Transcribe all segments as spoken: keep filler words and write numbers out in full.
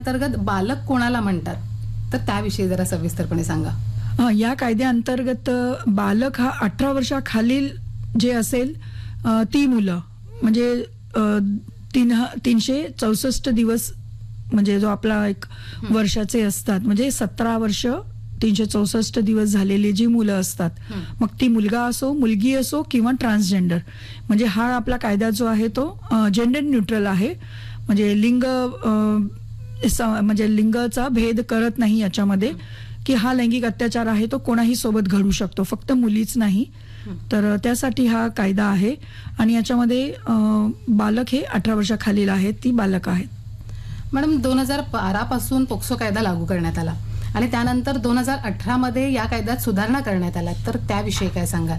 अंतर्गत बालक कोणाला म्हणतात, तर त्याविषयी जरा सविस्तरपणे सांगा. अ, या कायद्याअंतर्गत अ, बालक हा अठरा वर्षाखालील जे असेल अ, ती मुलं म्हणजे अ, तीन तीनशे चौसष्ट दिवस म्हणजे जो आपला एक वर्षाचे असतात म्हणजे सतरा वर्ष तीनशे चौसष्ट दिवस झालेली जी मुलं असतात, मग ती मुलगा असो मुलगी असो किंवा ट्रान्सजेंडर, म्हणजे हा आपला कायदा जो आहे तो जेंडर न्यूट्रल आहे. म्हणजे लिंग अ, स- म्हणजे लिंगाचा भेद करत नाही याच्यामध्ये, की हा लैंगिक अत्याचार आहे तो कोणाही सोबत घडू शकतो, फक्त मुलीच नाही. तर त्यासाठी हा कायदा आहे आणि याच्यामध्ये अ, बालक हे अठरा वर्षाखालील आहेत, ती बालक आहेत. मॅडम, दोन हजार बारा पासून पोक्सो कायदा लागू करण्यात आला आणि त्यानंतर दोन हजार अठरा मध्ये या कायद्यात सुधारणा करण्यात आल्या, तर त्याविषयी काय सांगाल?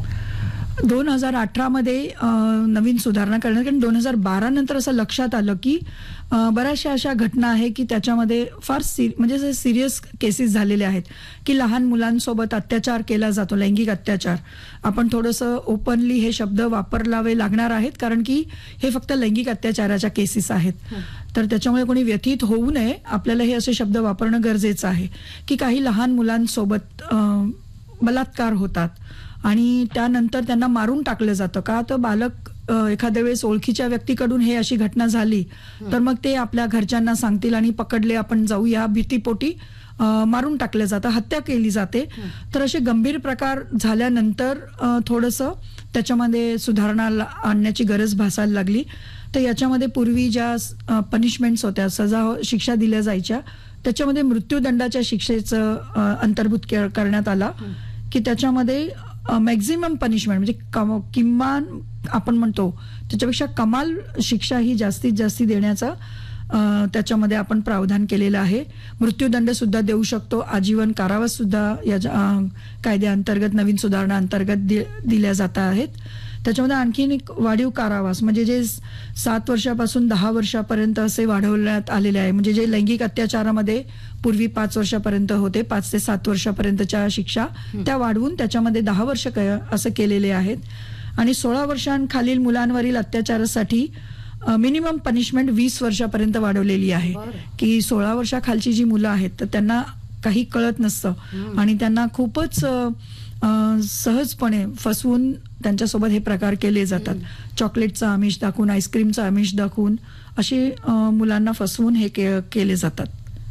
दोन हजार अठरा मध्ये अ, नवीन सुधारणा करण्यात, कारण दोन हजार बारा नंतर असं लक्षात आलं की अ, बऱ्याचशा अशा घटना आहे की त्याच्यामध्ये फार सी म्हणजे सिरियस केसेस झालेले आहेत की लहान मुलांसोबत अत्याचार केला जातो, लैंगिक अत्याचार. आपण थोडंसं ओपनली हे शब्द वापरावे लागणार आहेत, कारण की हे फक्त लैंगिक अत्याचाराच्या केसेस आहेत. तर त्याच्यामुळे कोणी व्यथित होऊ नये, आपल्याला हे असे शब्द वापरणं गरजेचं आहे की काही लहान मुलांसोबत अ, बलात्कार होतात आणि त्यानंतर त्यांना मारून टाकलं जातं. का तर बालक अ, एखाद्या वेळेस ओळखीच्या व्यक्तीकडून हे अशी घटना झाली तर मग ते आपल्या घरच्यांना सांगतील आणि पकडले आपण जाऊ या भीतीपोटी अ, मारून टाकलं जातं, हत्या केली जाते. तर असे गंभीर प्रकार झाल्यानंतर अ, थोडंसं त्याच्यामध्ये सुधारणा ला- आणण्याची गरज भासायला लागली. तर याच्यामध्ये पूर्वी ज्या पनिशमेंट्स होत्या, सजा शिक्षा दिल्या जायच्या, त्याच्यामध्ये मृत्यूदंडाच्या शिक्षेचं अ, अंतर्भूत के- करण्यात आला की त्याच्यामध्ये मॅक्झिमम पनिशमेंट म्हणजे कम किमान आपण म्हणतो त्याच्यापेक्षा कमाल शिक्षा ही जास्तीत जास्ती देण्याचा अ, त्याच्यामध्ये आपण प्रावधान केलेलं आहे. मृत्यूदंड सुद्धा देऊ शकतो, आजीवन कारावास सुद्धा या अ, कायद्याअंतर्गत नवीन सुधारणा अंतर्गत दि, दिल्या जात आहेत. त्याच्यामध्ये आणखीन एक वाढीव कारावास म्हणजे जे सात वर्षापासून दहा वर्षापर्यंत असे वाढवण्यात आलेले आहे. म्हणजे जे लैंगिक अत्याचारामध्ये पूर्वी पाच वर्षापर्यंत होते, पाच ते सात वर्षापर्यंतच्या शिक्षा त्या वाढवून त्याच्यामध्ये दहा वर्ष असं केलेले आहेत. आणि सोळा वर्षांखालील मुलांवरील अत्याचारासाठी मिनिमम पनिशमेंट वीस वर्षापर्यंत वाढवलेली आहे. की सोळा वर्षाखालची जी मुलं आहेत तर त्यांना काही कळत नसतं आणि त्यांना खूपच अ, सहजपणे फसवून त्यांच्यासोबत हे प्रकार केले जातात. चॉकलेटचं आमिष दाखवून, आईस्क्रीमचं आमिष दाखवून असे अ, मुलांना फसवून हे के, केले जातात.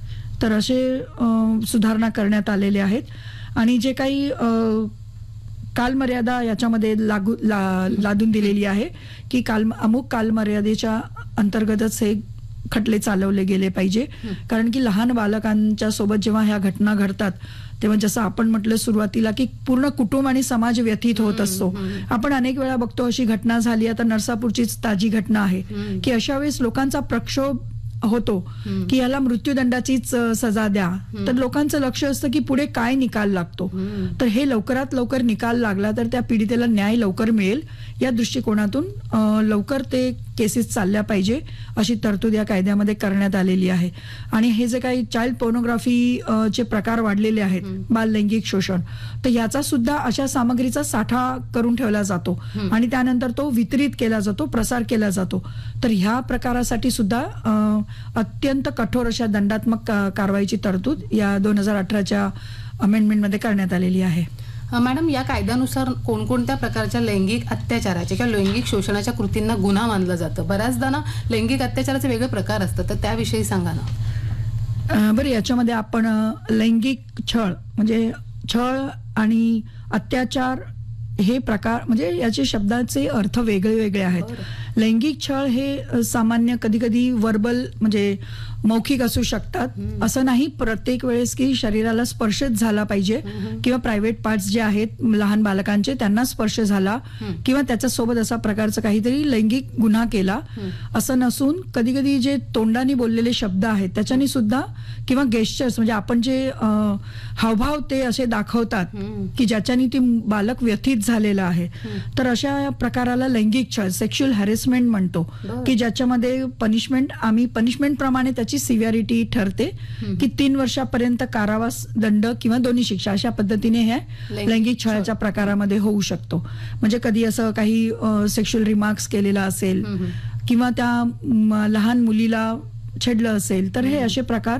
तर असे अ, सुधारणा करण्यात आलेले आहेत. आणि जे काही अ, कालमर्यादा याच्यामध्ये लागू ला, लादून दिलेली आहे की काल अमुक कालमर्यादेच्या अंतर्गतच हे खटले चालवले गेले पाहिजे. कारण की लहान बालकांच्या सोबत जेव्हा ह्या घटना घडतात तेव्हा जसं आपण म्हटलं सुरुवातीला की पूर्ण कुटुंब आणि समाज व्यथित होत असतो. आपण अनेक वेळा बघतो अशी घटना झाली, आता नरसापूरचीच ताजी घटना आहे की अशा वेळेस लोकांचा प्रक्षोभ होतो की याला मृत्यूदंडाचीच सजा द्या. तर लोकांचं लक्ष असतं की पुढे काय निकाल लागतो. तर हे लवकरात लवकर निकाल लागला तर त्या पीडितेला न्याय लवकर मिळेल या दृष्टिकोनातून लवकर ते केसेस चालल्या पाहिजे अशी तरतूद या कायद्यामध्ये करण्यात आलेली आहे. आणि हे जे काही चाइल्ड पोर्नोग्राफी चे प्रकार वाढलेले आहेत, बाल लैंगिक शोषण, तर याचा सुद्धा अशा सामग्रीचा साठा करून ठेवला जातो आणि त्यानंतर तो वितरित केला जातो, प्रसार केला जातो. तर ह्या प्रकारासाठी सुद्धा अत्यंत कठोर अशा दंडात्मक कारवाईची तरतूद या दोन हजार अठराच्या अमेंडमेंटमध्ये करण्यात आलेली आहे. मॅडम, या कायद्यानुसार कोणकोणत्या प्रकारच्या लैंगिक अत्याचाराचे किंवा लैंगिक शोषणाच्या कृतींना गुन्हा मानलं जातं? बऱ्याचदा ना लैंगिक अत्याचाराचे वेगळे प्रकार असतात, तर त्याविषयी सांगा ना. बरं, याच्यामध्ये आपण लैंगिक छळ म्हणजे छळ आणि अत्याचार हे प्रकार म्हणजे याचे शब्दाचे अर्थ वेगळे वेगळे आहेत. लैंगिक छळ हे सामान्य कधी कधी वर्बल म्हणजे मौखिक असू शकतात. असं नाही प्रत्येक वेळेस की शरीराला स्पर्शच झाला पाहिजे किंवा प्रायव्हेट पार्ट्स जे आहेत लहान बालकांचे त्यांना स्पर्श झाला किंवा त्याच्यासोबत असा प्रकारचा काहीतरी लैंगिक गुन्हा केला असं नसून कधी कधी जे तोंडाने बोललेले शब्द आहेत त्याच्याने सुद्धा किंवा गेस्चर्स म्हणजे आपण जे हावभाव ते असे दाखवतात की ज्याच्याने ती बालक व्यथित झालेला आहे, तर अशा प्रकाराला लैंगिक छळ सेक्शुअल हॅरेसमेंट म्हणतो. की ज्याच्यामध्ये पनिशमेंट आम्ही पनिशमेंट प्रमाणे त्याची सिव्हिअरिटी ठरते की तीन वर्षापर्यंत कारावास, दंड किंवा दोन्ही शिक्षा अशा पद्धतीने हे लैंगिक छळाच्या प्रकारामध्ये होऊ शकतो. म्हणजे कधी असं काही सेक्शुअल रिमार्क्स केलेला असेल किंवा त्या लहान मुलीला छेडलं असेल तर हे असे प्रकार